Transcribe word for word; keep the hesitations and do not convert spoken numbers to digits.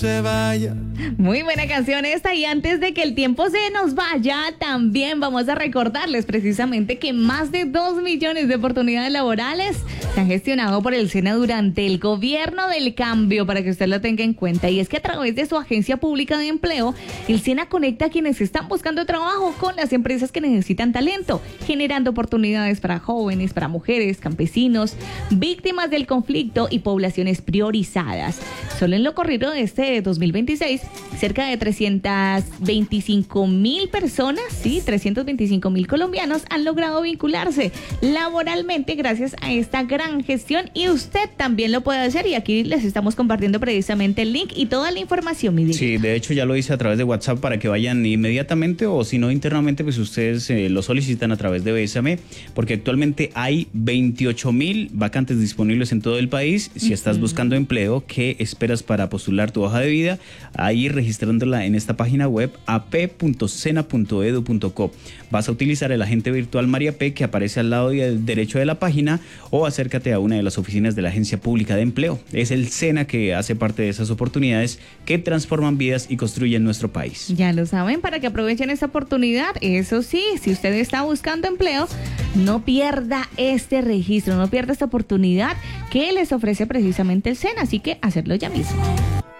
se vaya. Muy buena canción esta, y antes de que el tiempo se nos vaya, también vamos a recordarles precisamente que más de dos millones de oportunidades laborales se han gestionado por el SENA durante el gobierno del cambio, para que usted lo tenga en cuenta. Y es que a través de su agencia pública de empleo, el SENA conecta a quienes están buscando trabajo con las empresas que necesitan talento, generando oportunidades para jóvenes, para mujeres, campesinos, víctimas del conflicto y poblaciones priorizadas. Solo en lo corrido de este dos mil veintiséis, cerca de trescientos veinticinco mil personas, sí, trescientos veinticinco mil colombianos han logrado vincularse laboralmente gracias a esta gran gestión, y usted también lo puede hacer, y aquí les estamos compartiendo precisamente el link y toda la información, mi Sí, de hecho ya lo hice a través de WhatsApp para que vayan inmediatamente, o si no internamente, pues ustedes eh, lo solicitan a través de Bésame, porque actualmente hay veintiocho mil vacantes disponibles en todo el país. Si uh-huh. estás buscando empleo, ¿qué esperas para postular tu hoja de vida? Ahí registrándola en esta página web a p punto sena punto edu punto co. Vas a utilizar el agente virtual María P, que aparece al lado derecho de la página, o acércate a una de las oficinas de la Agencia Pública de Empleo. Es el SENA que hace parte de esas oportunidades que transforman vidas y construyen nuestro país. Ya lo saben, para que aprovechen esta oportunidad. Eso sí, si usted está buscando empleo, no pierda este registro, no pierda esta oportunidad que les ofrece precisamente el SENA, así que hacerlo ya mismo.